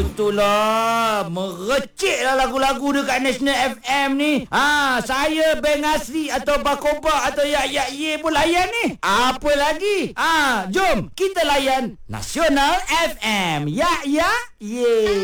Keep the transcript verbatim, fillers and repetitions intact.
Itulah, mereciklah lagu-lagu dekat National F M ni. Ha, saya Beng Asri atau Bakoba atau Yak Yak Ye pun layan ni. Apa lagi? Ha, jom kita layan Nasional F M. Yak Yak Ye.